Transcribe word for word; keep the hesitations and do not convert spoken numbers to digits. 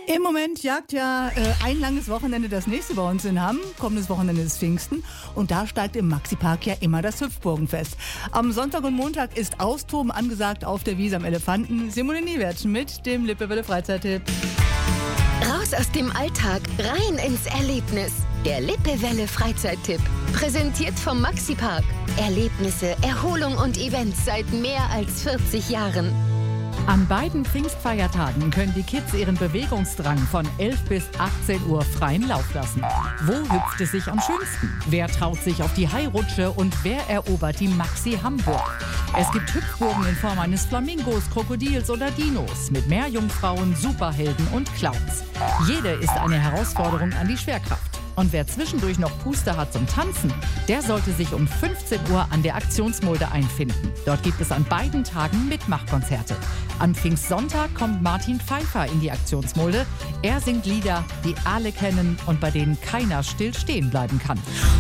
Im Moment jagt ja äh, ein langes Wochenende das nächste bei uns in Hamm. Kommendes Wochenende ist Pfingsten und da steigt im Maxi-Park ja immer das Hüpfburgenfest. Am Sonntag und Montag ist Austoben angesagt auf der Wiese am Elefanten. Simone Niewertsch mit dem Lippewelle Freizeittipp. Raus aus dem Alltag, rein ins Erlebnis. Der Lippewelle Freizeittipp. Präsentiert vom Maxi-Park. Erlebnisse, Erholung und Events seit mehr als vierzig Jahren. An beiden Pfingstfeiertagen können die Kids ihren Bewegungsdrang von elf bis achtzehn Uhr freien Lauf lassen. Wo hüpft es sich am schönsten? Wer traut sich auf die Hairutsche und wer erobert die Maxi Hamburg? Es gibt Hüpfburgen in Form eines Flamingos, Krokodils oder Dinos mit Meerjungfrauen, Superhelden und Clowns. Jede ist eine Herausforderung an die Schwerkraft. Und wer zwischendurch noch Puste hat zum Tanzen, der sollte sich um fünfzehn Uhr an der Aktionsmulde einfinden. Dort gibt es an beiden Tagen Mitmachkonzerte. Am Pfingstsonntag kommt Martin Pfeiffer in die Aktionsmulde. Er singt Lieder, die alle kennen und bei denen keiner still stehen bleiben kann.